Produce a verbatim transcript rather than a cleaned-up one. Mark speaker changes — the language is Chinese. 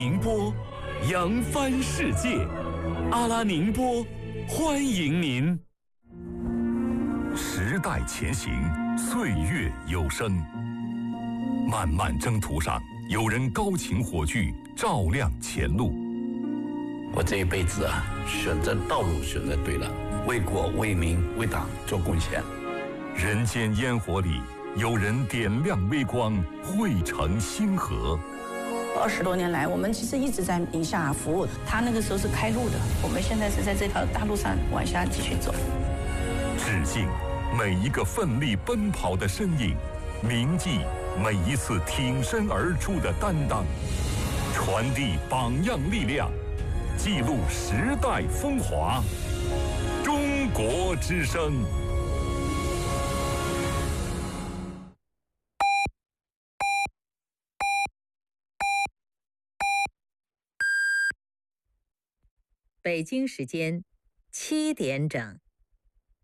Speaker 1: 宁波扬帆世界，阿拉宁波欢迎您。时代前行，岁月有声。漫漫征途上，有人高擎火炬，照亮前路。
Speaker 2: 我这一辈子啊，选择道路选择对了，为国为民为党做贡献。
Speaker 1: 人间烟火里，有人点亮微光，汇成星河。
Speaker 3: 二十多年来，我们其实一直在宁夏服务。他那个时候是开路的，我们现在是在这条大路上往下继续走。
Speaker 1: 致敬每一个奋力奔跑的身影，铭记每一次挺身而出的担当，传递榜样力量，记录时代风华。中国之声。
Speaker 4: 北京时间七点整。